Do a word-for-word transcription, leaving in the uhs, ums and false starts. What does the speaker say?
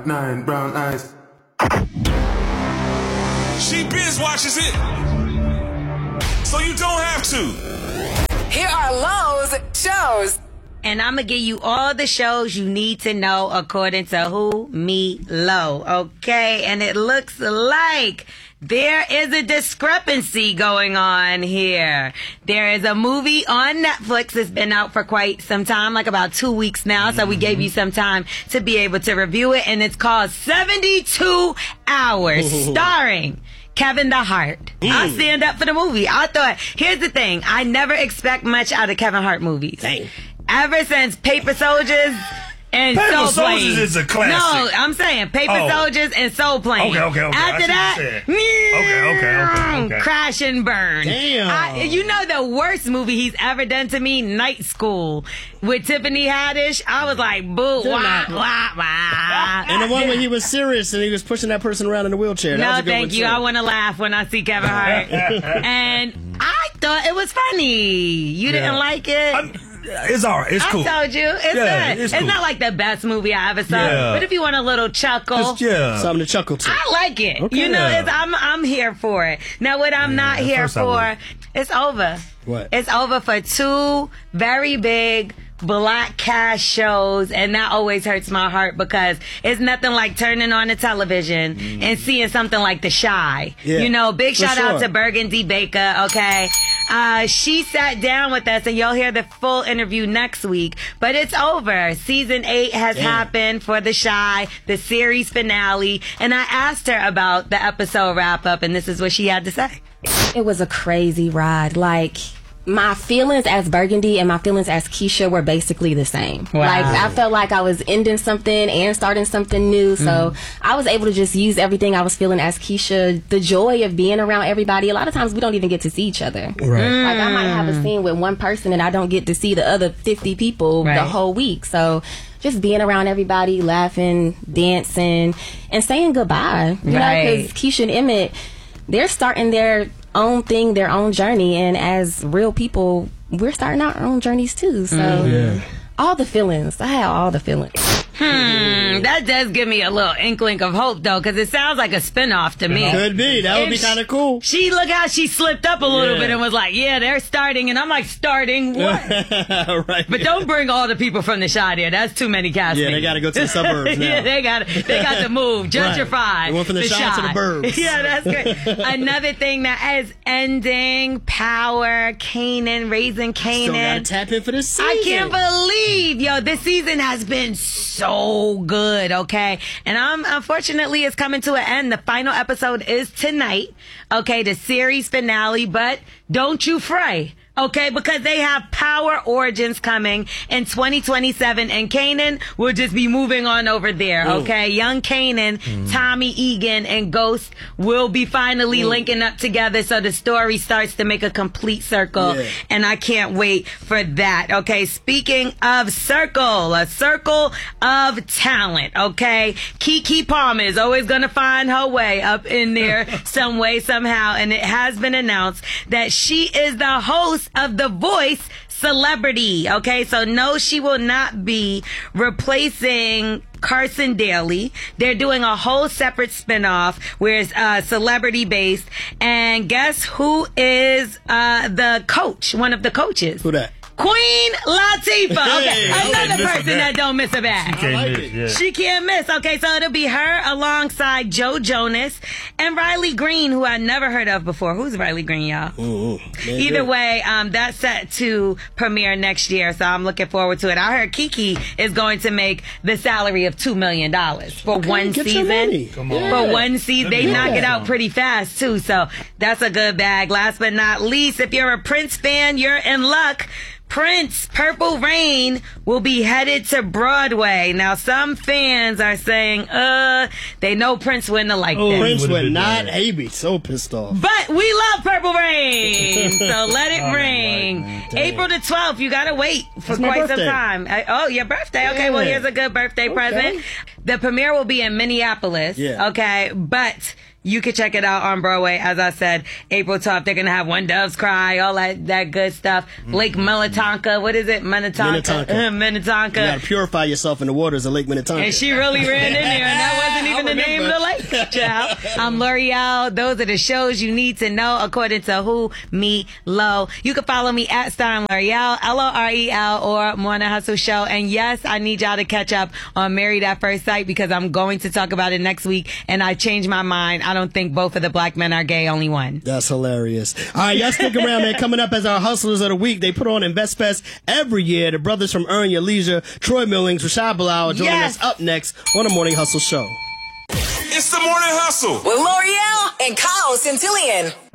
Nine brown eyes. She binge watches it, so you don't have to. Here are Lowe's shows. And I'm going to give you all the shows you need to know according to who? Me, Lo. Okay? And it looks like there is a discrepancy going on here. There is a movie on Netflix that's been out for quite some time, like about two weeks now. So we gave you some time to be able to review it. And it's called seventy-two hours, starring Kevin the Hart. Mm. I'll stand up for the movie. I thought, here's the thing. I never expect much out of Kevin Hart movies. Dang. Ever since Paper Soldiers and Paper Soul Soldiers Plane. is a classic. No, I'm saying Paper Oh. Soldiers and Soul Plane. Okay, okay, okay. I After see that, what you said. Okay, okay, okay, okay. Crash and Burn. Damn. I, you know the worst movie he's ever done to me? Night School with Tiffany Haddish. I was like, boo, They're wah, not- wah, wah. And the one where he was serious and he was pushing that person around in the wheelchair. That was No, a good thank one, you. too. I want to laugh when I see Kevin Hart. And I thought it was funny. You didn't Yeah. like it? I'm- It's all right. It's cool. I told you. It's Yeah, good. it's It's, cool. not like the best movie I ever saw. Yeah. But if you want a little chuckle, Just, yeah. Something to chuckle to. I like it. Okay. You know, it's, I'm I'm here for it. Now, what I'm Yeah, not at here first I for, would. it's over. What? It's over for two very big black cast shows, and that always hurts my heart because it's nothing like turning on the television mm. and seeing something like The Chi. Yeah, you know, big for shout out sure. to Burgundy Baker, okay? Uh, she sat down with us, and you'll hear the full interview next week, but it's over. Season eight has Damn. happened for The Chi, the series finale, and I asked her about the episode wrap-up, and this is what she had to say. It was a crazy ride. Like, my feelings as Burgundy and my feelings as Keisha were basically the same. Wow. Like, I felt like I was ending something and starting something new. So Mm. I was able to just use everything I was feeling as Keisha. The joy of being around everybody. A lot of times we don't even get to see each other. Right. Like, I might have a scene with one person and I don't get to see the other fifty people Right. the whole week. So just being around everybody, laughing, dancing, and saying goodbye. You Right. know, because Keisha and Emmett, they're starting their own thing, their own journey, and as real people, we're starting our own journeys too. So Yeah. all the feelings, I had all the feelings. Hmm, that does give me a little inkling of hope, though, because it sounds like a spinoff to me. Could be. That would be If kind of cool. She, look how she slipped up a little Yeah. bit and was like, yeah, they're starting. And I'm like, starting what? Right. But don't bring all the people from the shot here. That's too many castings. Yeah, they gotta go to the suburbs now. Yeah, they got they got to move. Gentrify. Right. They went from the Chi to the burbs. Yeah, that's great. Another thing that is ending, Power, Kanan, Raising Still gotta Kanan. tap in for this season. I can't believe, yo, this season has been so good, okay? And I'm unfortunately it's coming to an end. The final episode is tonight, okay, the series finale, but don't you fray. Okay, because they have Power Origins coming in twenty twenty-seven, and Kanan will just be moving on over there, okay? Young Kanan, Tommy Egan, and Ghost will be finally linking up together, so the story starts to make a complete circle, Yeah. and I can't wait for that, okay? Speaking of circle, a circle of talent, okay? Keke Palmer is always gonna find her way up in there some way, somehow, and it has been announced that she is the host of The Voice Celebrity. Okay, so no, she will not be replacing Carson Daly. They're doing a whole separate spinoff where it's uh, celebrity based. And guess who is uh, the coach? One of the coaches. Who that? Queen Latifah. Okay, Hey, another okay, person miss that don't miss a bag. I like it. Yeah. She can't miss. Okay, so it'll be her alongside Joe Jonas and Riley Green, who I never heard of before. Who's Riley Green, y'all? Ooh, man, Either good. way, um, that's set to premiere next year, so I'm looking forward to it. I heard Keke is going to make the salary of two million dollars for Okay, one get your season. money. Come on. For one season. They Yeah. knock it out pretty fast, too, so that's a good bag. Last but not least, if you're a Prince fan, you're in luck. Prince, Purple Rain will be headed to Broadway. Now, some fans are saying, uh, they know Prince wouldn't have liked Oh, this. Prince Would've would been not. bad. He'd be so pissed off. But we love Purple Rain, so let it Oh, ring. my God. April the twelfth, you gotta wait for It's my quite some birthday. time. I, oh, your birthday. Okay, well, Yeah. here's a good birthday Okay. present. The premiere will be in Minneapolis. Yeah. Okay, but You can check it out on Broadway. As I said, April twelfth, they're going to have When Doves Cry, all that, that good stuff. Lake Minnetonka. What is it? Minnetonka. Minnetonka. Minnetonka. You gotta purify yourself in the waters of Lake Minnetonka. And she really ran in there, and that wasn't even the name of the lake, child. I'm L'Oreal. Those are the shows you need to know according to Who, Me, Lo. You can follow me at Starring L'Oreal, L O R E L, or Morning Hustle Show. And yes, I need y'all to catch up on Married at First Sight because I'm going to talk about it next week, and I changed my mind. I don't think both of the black men are gay, only one. That's hilarious. All right, y'all stick around, man. Coming up as our Hustlers of the Week, they put on InvestFest every year. The brothers from Earn Your Leisure, Troy Millings, Rashad Bilal, joining Yes. us up next on the Morning Hustle Show. It's the Morning Hustle. With L'Oreal and Kyle Centillion.